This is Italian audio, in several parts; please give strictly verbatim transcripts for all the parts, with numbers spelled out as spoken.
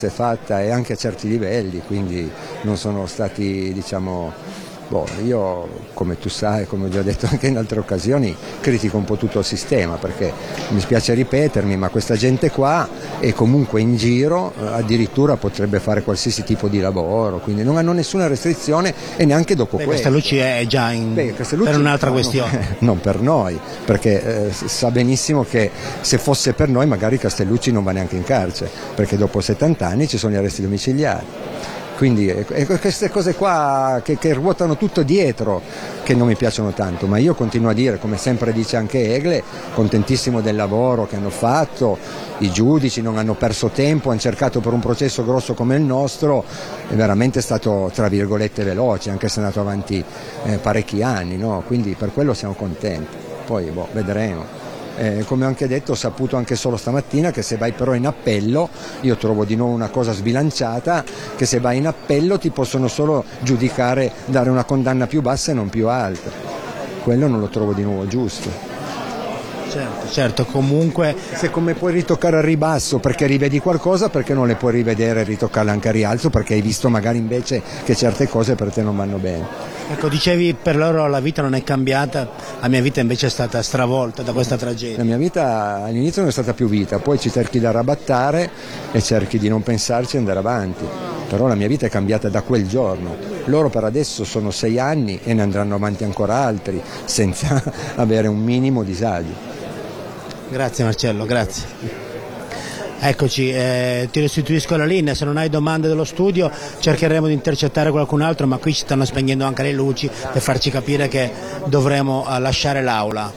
fatta e anche a certi livelli, quindi non sono stati, diciamo, boh, io come tu sai, come ho già detto anche in altre occasioni, critico un po' tutto il sistema, perché mi spiace ripetermi, ma questa gente qua è comunque in giro, addirittura potrebbe fare qualsiasi tipo di lavoro, quindi non hanno nessuna restrizione e neanche dopo Beh, questo. Castellucci è già in, Beh, Castellucci, per un'altra no, questione. Non per noi, perché eh, sa benissimo che se fosse per noi magari Castellucci non va neanche in carcere, perché dopo settanta anni ci sono gli arresti domiciliari. Quindi è queste cose qua che, che ruotano tutto dietro che non mi piacciono tanto, ma io continuo a dire, come sempre dice anche Egle, contentissimo del lavoro che hanno fatto, i giudici non hanno perso tempo, hanno cercato per un processo grosso come il nostro, è veramente stato tra virgolette veloce, anche se è andato avanti eh, parecchi anni, no? Quindi per quello siamo contenti, poi boh, vedremo. Eh, come ho anche detto, ho saputo anche solo stamattina che se vai però in appello, io trovo di nuovo una cosa sbilanciata, che se vai in appello ti possono solo giudicare, dare una condanna più bassa e non più alta. Quello non lo trovo di nuovo giusto. Certo, certo, comunque... Se come puoi ritoccare al ribasso perché rivedi qualcosa, perché non le puoi rivedere e ritoccarle anche a rialzo, perché hai visto magari invece che certe cose per te non vanno bene. Ecco, dicevi per loro la vita non è cambiata, la mia vita invece è stata stravolta da questa tragedia. La mia vita all'inizio non è stata più vita, poi ci cerchi di arrabattare e cerchi di non pensarci e andare avanti, però la mia vita è cambiata da quel giorno. Loro per adesso sono sei anni e ne andranno avanti ancora altri senza avere un minimo disagio. Grazie Marcello, grazie. Eccoci, eh, ti restituisco la linea, se non hai domande dello studio cercheremo di intercettare qualcun altro, ma qui ci stanno spegnendo anche le luci per farci capire che dovremo eh, lasciare l'aula.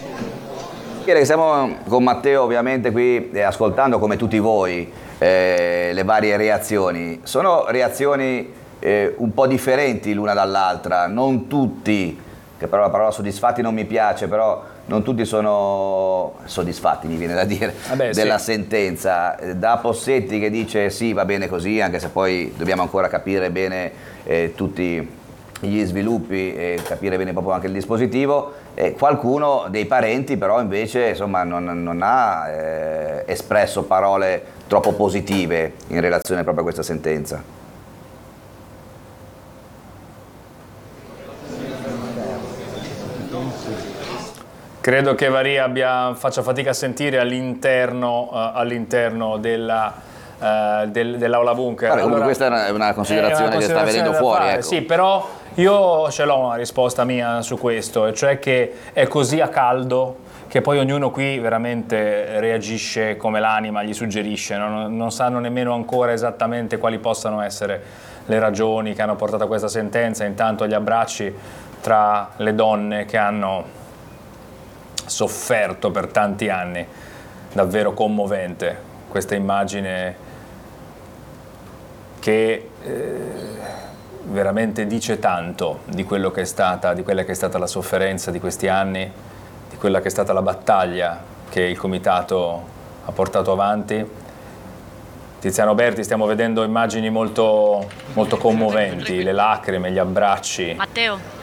Siamo con Matteo ovviamente qui eh, ascoltando come tutti voi eh, le varie reazioni. Sono reazioni eh, un po' differenti l'una dall'altra, non tutti, che però la parola soddisfatti non mi piace, però non tutti sono soddisfatti, mi viene da dire, Vabbè, della sì. sentenza. Da Possetti che dice sì, va bene così, anche se poi dobbiamo ancora capire bene eh, tutti gli sviluppi e capire bene proprio anche il dispositivo. E qualcuno dei parenti però invece insomma, non, non ha eh, espresso parole troppo positive in relazione proprio a questa sentenza. Credo che Varia abbia, faccia fatica a sentire all'interno uh, all'interno della, uh, del, dell'aula bunker. Allora, allora, questa è una, una considerazione, è una che sta venendo fuori. Ecco. Sì, però io ce l'ho una risposta mia su questo, cioè che è così a caldo che poi ognuno qui veramente reagisce come l'anima gli suggerisce, non, non sanno nemmeno ancora esattamente quali possano essere le ragioni che hanno portato a questa sentenza. Intanto gli abbracci tra le donne che hanno sofferto per tanti anni, davvero commovente questa immagine che eh, veramente dice tanto di quello che è stata, di quella che è stata la sofferenza di questi anni, di quella che è stata la battaglia che il comitato ha portato avanti. Tiziano Berti, stiamo vedendo immagini molto, molto commoventi, le lacrime, gli abbracci. Matteo.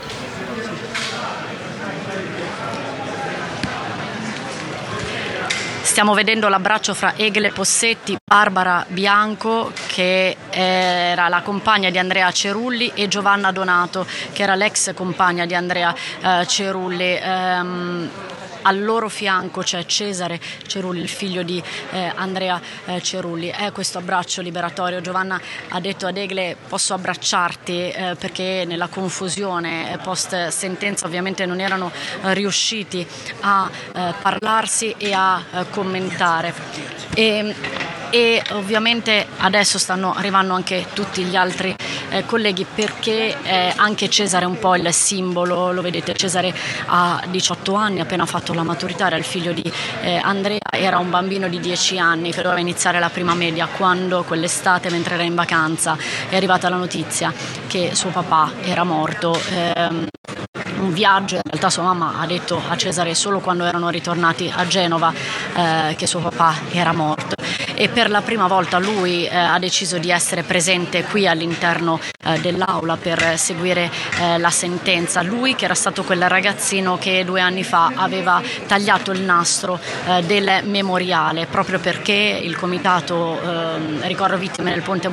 Stiamo vedendo l'abbraccio fra Egle Possetti, Barbara Bianco, che era la compagna di Andrea Cerulli, e Giovanna Donato, che era l'ex compagna di Andrea eh, Cerulli. Ehm, Al loro fianco c'è Cesare Cerulli, il figlio di eh, Andrea eh, Cerulli. È questo abbraccio liberatorio. Giovanna ha detto ad Egle: posso abbracciarti, eh, perché nella confusione post sentenza ovviamente non erano eh, riusciti a eh, parlarsi e a eh, commentare. E, e ovviamente adesso stanno arrivando anche tutti gli altri eh, colleghi, perché eh, anche Cesare è un po' il simbolo, lo vedete, Cesare ha diciotto anni, ha appena fatto la maturità, era il figlio di eh, Andrea, era un bambino di dieci anni che doveva iniziare la prima media, quando quell'estate, mentre era in vacanza, è arrivata la notizia che suo papà era morto. Ehm, un viaggio, in realtà sua mamma ha detto a Cesare solo quando erano ritornati a Genova eh, che suo papà era morto, e per la prima volta lui eh, ha deciso di essere presente qui all'interno eh, dell'aula per seguire eh, la sentenza. Lui che era stato quel ragazzino che due anni fa aveva tagliato il nastro eh, del memoriale, proprio perché il comitato eh, ricordo vittime del ponte